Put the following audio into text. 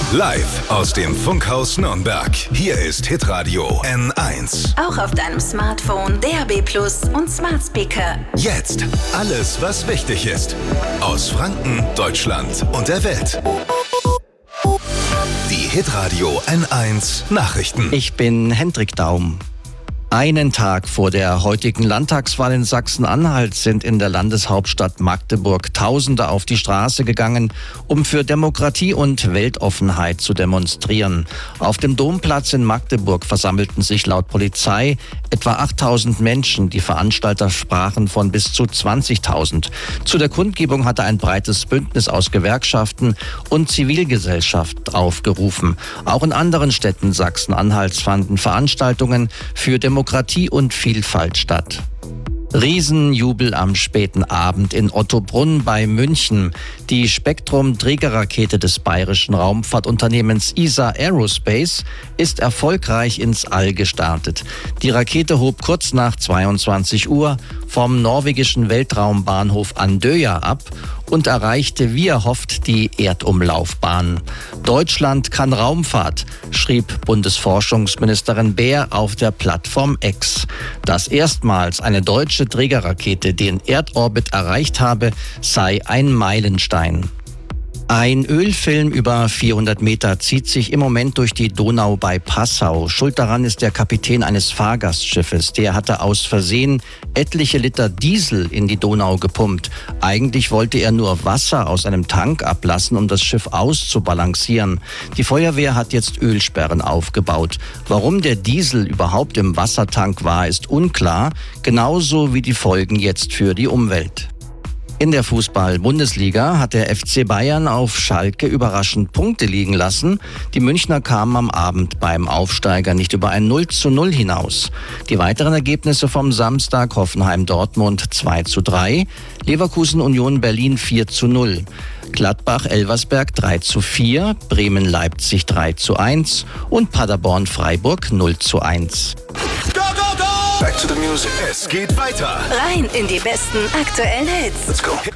Live aus dem Funkhaus Nürnberg. Hier ist Hitradio N1. Auch auf deinem Smartphone, DAB+ und Smart Speaker. Jetzt alles, was wichtig ist. Aus Franken, Deutschland und der Welt. Die Hitradio N1 Nachrichten. Ich bin Hendrik Daum. Einen Tag vor der heutigen Landtagswahl in Sachsen-Anhalt sind in der Landeshauptstadt Magdeburg Tausende auf die Straße gegangen, um für Demokratie und Weltoffenheit zu demonstrieren. Auf dem Domplatz in Magdeburg versammelten sich laut Polizei etwa 8.000 Menschen. Die Veranstalter sprachen von bis zu 20.000. Zu der Kundgebung hatte ein breites Bündnis aus Gewerkschaften und Zivilgesellschaft aufgerufen. Auch in anderen Städten Sachsen-Anhalts fanden Veranstaltungen für Demokratie und Vielfalt statt. Riesenjubel am späten Abend in Ottobrunn bei München. Die Spektrum-Trägerrakete des bayerischen Raumfahrtunternehmens ESA Aerospace ist erfolgreich ins All gestartet. Die Rakete hob kurz nach 22 Uhr vom norwegischen Weltraumbahnhof Andøya ab und erreichte, wie erhofft, die Erdumlaufbahn. Deutschland kann Raumfahrt, schrieb Bundesforschungsministerin Baer auf der Plattform X. Dass erstmals eine deutsche Trägerrakete den Erdorbit erreicht habe, sei ein Meilenstein. Ein Ölfilm über 400 Meter zieht sich im Moment durch die Donau bei Passau. Schuld daran ist der Kapitän eines Fahrgastschiffes. Der hatte aus Versehen etliche Liter Diesel in die Donau gepumpt. Eigentlich wollte er nur Wasser aus einem Tank ablassen, um das Schiff auszubalancieren. Die Feuerwehr hat jetzt Ölsperren aufgebaut. Warum der Diesel überhaupt im Wassertank war, ist unklar. Genauso wie die Folgen jetzt für die Umwelt. In der Fußball-Bundesliga hat der FC Bayern auf Schalke überraschend Punkte liegen lassen. Die Münchner kamen am Abend beim Aufsteiger nicht über ein 0:0 hinaus. Die weiteren Ergebnisse vom Samstag: Hoffenheim-Dortmund 2:3, Leverkusen-Union Berlin 4:0, Gladbach-Elversberg 3:4, Bremen-Leipzig 3:1 und Paderborn-Freiburg 0:1. Back to the music. Es geht weiter. Rein in die besten aktuellen Hits. Let's go.